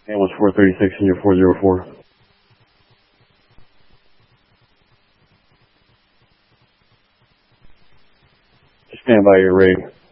Ambulance 436 in your 404. Just stand by your rig.